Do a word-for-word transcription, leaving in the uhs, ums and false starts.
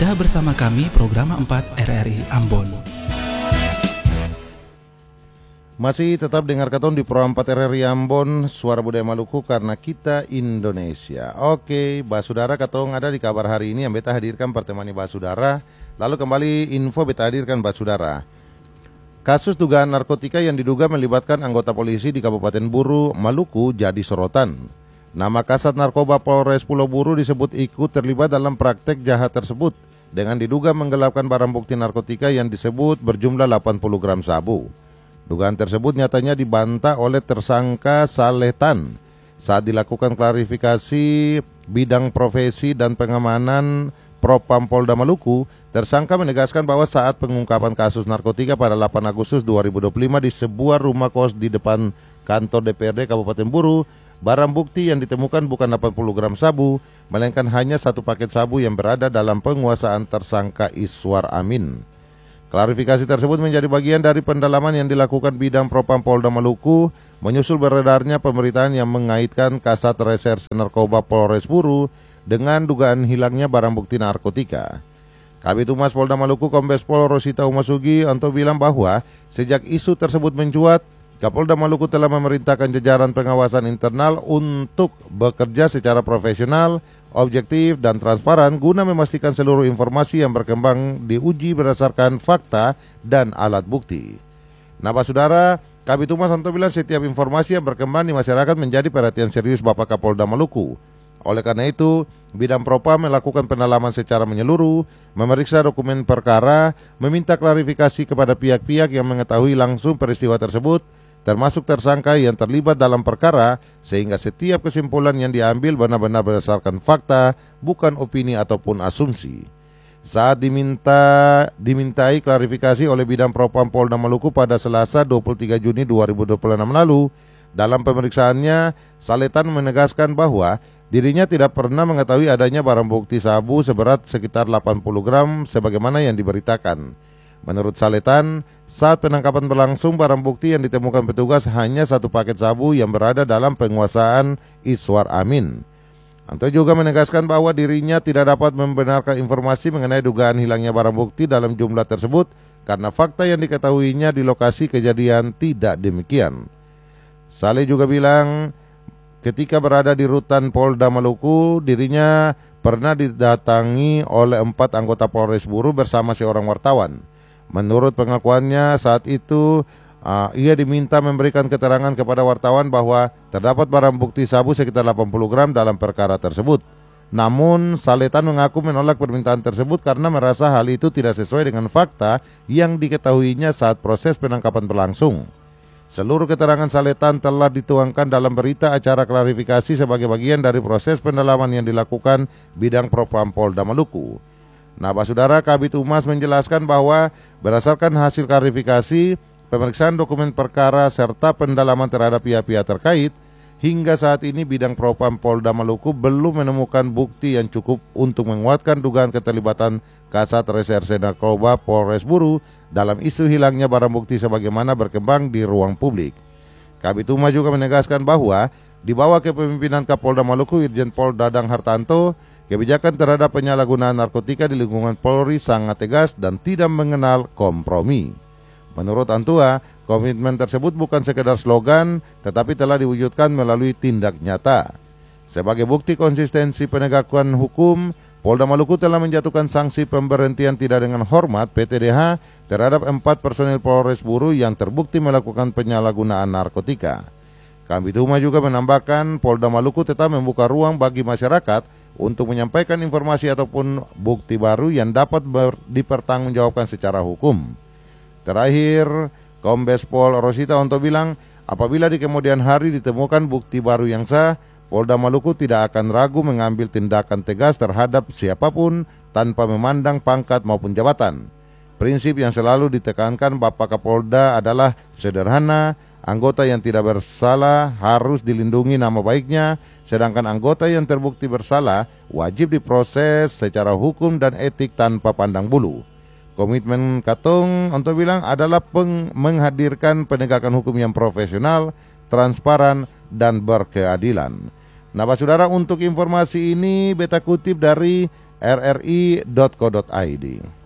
Anda bersama kami program empat R R I Ambon. Masih tetap dengar katon di Pro empat R R I Ambon, Suara Budaya Maluku karena kita Indonesia. Oke, Basudara katong ada di kabar hari ini yang beta hadirkan pertemani Basudara. Lalu kembali info beta hadirkan Basudara. Kasus dugaan narkotika yang diduga melibatkan anggota polisi di Kabupaten Buru, Maluku jadi sorotan. Nama Kasat Narkoba Polres Pulau Buru disebut ikut terlibat dalam praktek jahat tersebut dengan diduga menggelapkan barang bukti narkotika yang disebut berjumlah delapan puluh gram sabu. Dugaan tersebut nyatanya dibantah oleh tersangka Saletan saat dilakukan klarifikasi bidang profesi dan pengamanan Propam Polda Maluku. Tersangka menegaskan bahwa saat pengungkapan kasus narkotika pada delapan Agustus dua ribu dua puluh lima di sebuah rumah kos di depan kantor D P R D Kabupaten Buru, barang bukti yang ditemukan bukan delapan puluh gram sabu, melainkan hanya satu paket sabu yang berada dalam penguasaan tersangka Iswar Amin. Klarifikasi tersebut menjadi bagian dari pendalaman yang dilakukan bidang Propam Polda Maluku menyusul beredarnya pemberitaan yang mengaitkan Kasat Reserse Narkoba Polres Buru dengan dugaan hilangnya barang bukti narkotika. Kabid Humas Polda Maluku Kombes Pol Rosita Umasugi Anto bilang bahwa sejak isu tersebut mencuat, Kapolda Maluku telah memerintahkan jajaran pengawasan internal untuk bekerja secara profesional, objektif, dan transparan guna memastikan seluruh informasi yang berkembang diuji berdasarkan fakta dan alat bukti. Nah, Pak Saudara, Kabid Humas Anto bilang setiap informasi yang berkembang di masyarakat menjadi perhatian serius Bapak Kapolda Maluku. Oleh karena itu, bidang Propam melakukan pendalaman secara menyeluruh, memeriksa dokumen perkara, meminta klarifikasi kepada pihak-pihak yang mengetahui langsung peristiwa tersebut, termasuk tersangka yang terlibat dalam perkara, sehingga setiap kesimpulan yang diambil benar-benar berdasarkan fakta, bukan opini ataupun asumsi. Saat diminta dimintai klarifikasi oleh bidang Propam Polda Maluku pada Selasa dua puluh tiga Juni dua ribu dua puluh enam lalu, dalam pemeriksaannya, Saletan menegaskan bahwa dirinya tidak pernah mengetahui adanya barang bukti sabu seberat sekitar delapan puluh gram sebagaimana yang diberitakan. Menurut Saletan, saat penangkapan berlangsung, barang bukti yang ditemukan petugas hanya satu paket sabu yang berada dalam penguasaan Iswar Amin. Anto juga menegaskan bahwa dirinya tidak dapat membenarkan informasi mengenai dugaan hilangnya barang bukti dalam jumlah tersebut karena fakta yang diketahuinya di lokasi kejadian tidak demikian. Saleh juga bilang ketika berada di rutan Polda Maluku, dirinya pernah didatangi oleh empat anggota Polres Buru bersama seorang wartawan. Menurut pengakuannya saat itu uh, ia diminta memberikan keterangan kepada wartawan bahwa terdapat barang bukti sabu sekitar delapan puluh gram dalam perkara tersebut. Namun Saletan mengaku menolak permintaan tersebut karena merasa hal itu tidak sesuai dengan fakta yang diketahuinya saat proses penangkapan berlangsung. Seluruh keterangan Saletan telah dituangkan dalam berita acara klarifikasi sebagai bagian dari proses pendalaman yang dilakukan bidang Propam Polda Maluku. Nah, Pak Saudara, Kabid Humas menjelaskan bahwa berdasarkan hasil klarifikasi, pemeriksaan dokumen perkara serta pendalaman terhadap pihak-pihak terkait, hingga saat ini bidang Propam Polda Maluku belum menemukan bukti yang cukup untuk menguatkan dugaan keterlibatan Kasat Reserse Narkoba Polres Buru dalam isu hilangnya barang bukti sebagaimana berkembang di ruang publik. Kabid Humas juga menegaskan bahwa di bawah kepemimpinan Kapolda Maluku Irjen Pol Dadang Hartanto, kebijakan terhadap penyalahgunaan narkotika di lingkungan Polri sangat tegas dan tidak mengenal kompromi. Menurut Antua, komitmen tersebut bukan sekedar slogan, tetapi telah diwujudkan melalui tindak nyata. Sebagai bukti konsistensi penegakan hukum, Polda Maluku telah menjatuhkan sanksi pemberhentian tidak dengan hormat P T D H terhadap empat personil Polres Buru yang terbukti melakukan penyalahgunaan narkotika. Kabid Humas juga menambahkan Polda Maluku tetap membuka ruang bagi masyarakat untuk menyampaikan informasi ataupun bukti baru yang dapat dipertanggungjawabkan secara hukum. Terakhir, Kombes Pol Rosita Onto bilang, apabila di kemudian hari ditemukan bukti baru yang sah, Polda Maluku tidak akan ragu mengambil tindakan tegas terhadap siapapun tanpa memandang pangkat maupun jabatan. Prinsip yang selalu ditekankan Bapak Kapolda adalah sederhana, anggota yang tidak bersalah harus dilindungi nama baiknya, sedangkan anggota yang terbukti bersalah wajib diproses secara hukum dan etik tanpa pandang bulu. Komitmen Katong untuk bilang adalah peng menghadirkan penegakan hukum yang profesional, transparan, dan berkeadilan. Nah, Pak Saudara, untuk informasi ini beta kutip dari r r i dot co dot i d.